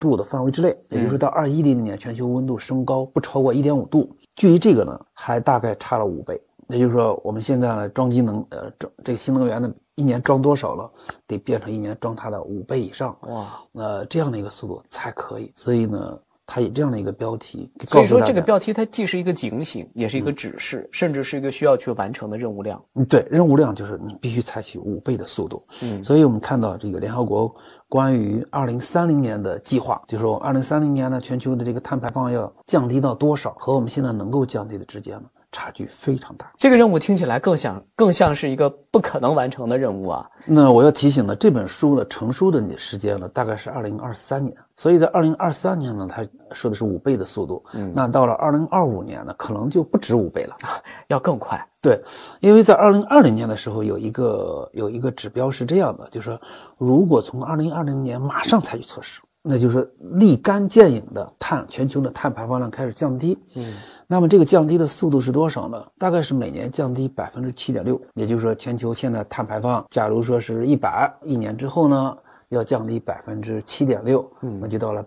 度的范围之内，也就是到2100年全球温度升高不超过 1.5 度，距离这个呢还大概差了5倍。也就是说我们现在呢装机能这个新能源呢一年装多少了，得变成一年装它的5倍以上。 哇， 这样的一个速度才可以。所以呢它以这样的一个标题告诉大家， 所以说这个标题它既是一个警醒，也是一个指示，甚至是一个需要去完成的任务量。 对，任务量就是你必须采取5倍的速度。所以我们看到这个联合国关于2030年的计划，就是说2030年呢全球的这个碳排放要降低到多少，和我们现在能够降低的之间呢差距非常大。 这个任务听起来更像是一个不可能完成的任务啊。 那我要提醒呢，这本书的成书的时间呢大概是2023年，所以在2023年呢它说的是5倍的速度。那到了2025年呢可能就不止5倍了， 要更快。 对，因为在2020年的时候有一个指标是这样的，就是说如果从2020年马上采取措施，那就是立竿见影的全球的碳排放量开始降低。那么这个降低的速度是多少呢？大概是每年降低 7.6%， 也就是说全球现在碳排放假如说是100，一年之后呢要降低 7.6%， 那就到了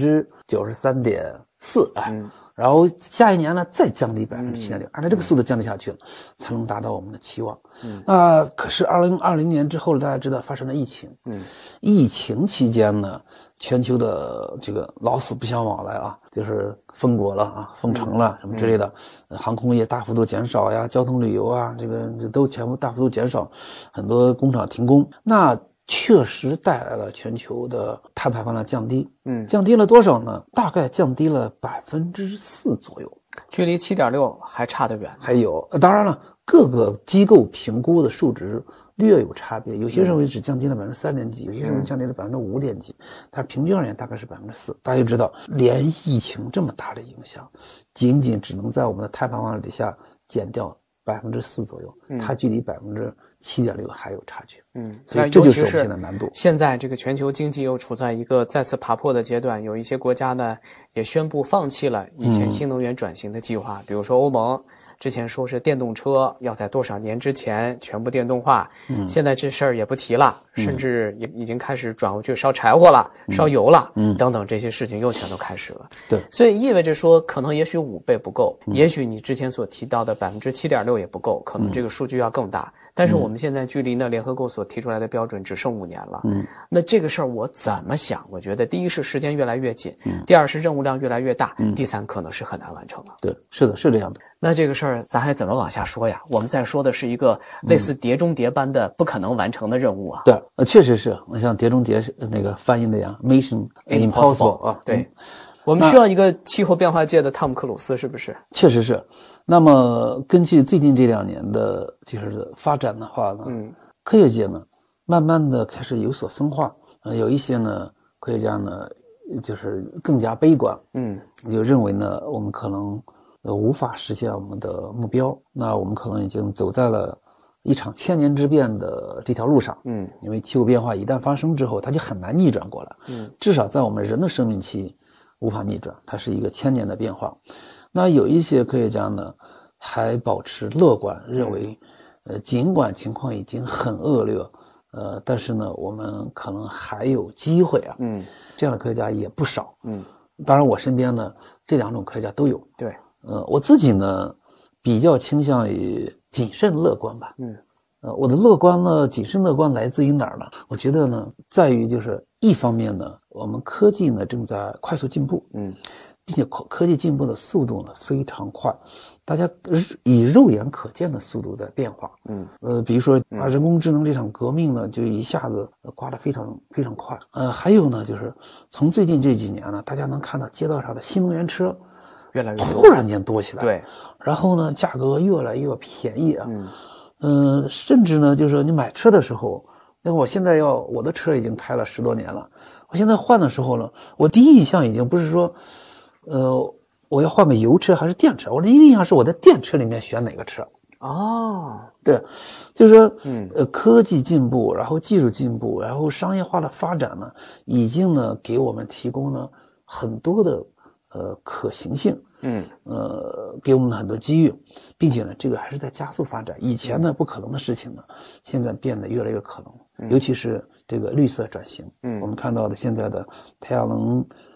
93.4%。然后下一年呢再降低 7.6%， 按照这个速度降低下去了，才能达到我们的期望。可是2020年之后大家知道发生了疫情。疫情期间呢全球的这个老死不相往来啊，就是封国了啊，封城了什么之类的，航空业大幅度减少呀，交通旅游啊，这个都全部大幅度减少，很多工厂停工。那确实带来了全球的碳排放量降低。降低了多少呢？大概降低了 4% 左右， 距离 7.6 还差得远。 还有当然了，各个机构评估的数值略有差别，有些认为只降低了 3. 几，有些认为降低了 5. 几，但是平均而言大概是 4%。大家就知道连疫情这么大的影响，仅只能在我们的碳排放量底下减掉 4% 左右，它距离 7.6 还有差距。所以这就是我们现在难度。 现在这个全球经济又处在一个再次爬坡的阶段，有一些国家呢也宣布放弃了以前新能源转型的计划，比如说欧盟之前说是电动车要在多少年之前全部电动化，现在这事儿也不提了，甚至也已经开始转过去烧柴火了，烧油了，等等这些事情又全都开始了。 对， 所以意味着说可能也许5倍不够，也许你之前所提到的 7.6% 也不够，可能这个数据要更大。但是我们现在距离呢联合国所提出来的标准只剩5年了。那这个事儿我怎么想？我觉得第一是时间越来越紧，第二是任务量越来越大，第三可能是很难完成了。 对，是的，是这样的。 那这个事儿咱还怎么往下说呀？我们在说的是一个类似碟中谍般的不可能完成的任务啊。 对，确实是，像碟中谍那个翻译那样 ，Mission Impossible 啊。 对，我们需要一个气候变化界的汤姆克鲁斯，是不是？ 确实是。那么根据最近这2年的就是发展的话呢，科学界呢慢慢的开始有所分化。有一些呢科学家呢就是更加悲观，就认为呢我们可能无法实现我们的目标，那我们可能已经走在了一场千年之变的这条路上。因为气候变化一旦发生之后它就很难逆转过来，至少在我们人的生命期无法逆转，它是一个1000年的变化。那有一些科学家呢还保持乐观，认为尽管情况已经很恶劣，但是呢我们可能还有机会啊。这样的科学家也不少。当然我身边呢这2种科学家都有。 对， 我自己呢比较倾向于谨慎乐观吧。我的乐观呢，谨慎乐观来自于哪儿呢？我觉得呢在于就是一方面呢我们科技呢正在快速进步，并且科技进步的速度呢非常快，大家以肉眼可见的速度在变化。比如说人工智能这场革命呢就一下子刮得非常非常快。还有呢就是从最近这几年呢，大家能看到街道上的新能源车越来越多， 突然间多起来。 对， 然后呢价格越来越便宜啊。甚至呢就是说你买车的时候，那我现在我的车已经开了10多年了，我现在换的时候呢，我第一印象已经不是说我要换个油车还是电车，我的第一印象是我在电车里面选哪个车。对，就是说科技进步，然后技术进步，然后商业化的发展呢，已经呢给我们提供了很多的可行性，给我们很多机遇，并且呢，这个还是在加速发展。以前呢不可能的事情呢，现在变得越来越可能，尤其是这个绿色转型。我们看到的现在的太阳能